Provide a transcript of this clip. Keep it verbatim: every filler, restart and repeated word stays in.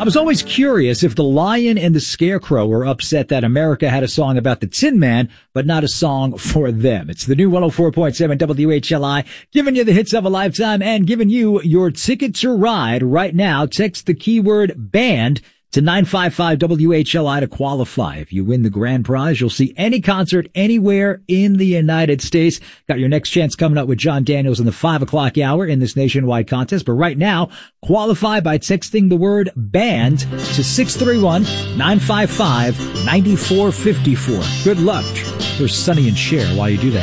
was always curious if the Lion and the Scarecrow were upset that America had a song about the Tin Man, but not a song for them. It's the new one oh four point seven W H L I, giving you the hits of a lifetime and giving you your ticket to ride right now. Text the keyword band to nine five five W H L I to qualify. If you win the grand prize, you'll see any concert anywhere in the United States. Got your next chance coming up with John Daniels in the five o'clock hour in this nationwide contest. But right now, qualify by texting the word band to six three one, nine five five, nine four five four. Good luck. There's Sonny and Cher while you do that.